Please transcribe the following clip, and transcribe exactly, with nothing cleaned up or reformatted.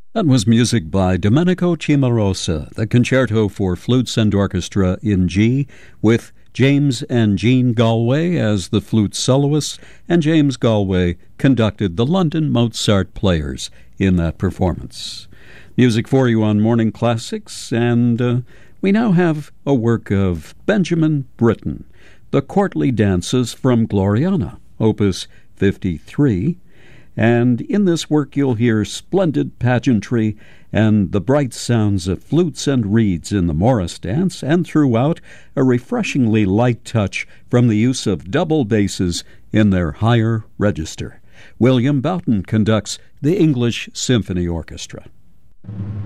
That was music by Domenico Cimarosa, the Concerto for Flutes and Orchestra in G, with James and Jean Galway as the flute soloists, and James Galway conducted the London Mozart Players in that performance. Music for you on Morning Classics, and uh, we now have a work of Benjamin Britten, the Courtly Dances from Gloriana, Opus fifty-three. And in this work you'll hear splendid pageantry and the bright sounds of flutes and reeds in the Morris dance, and throughout a refreshingly light touch from the use of double basses in their higher register. William Boughton conducts the English Symphony Orchestra.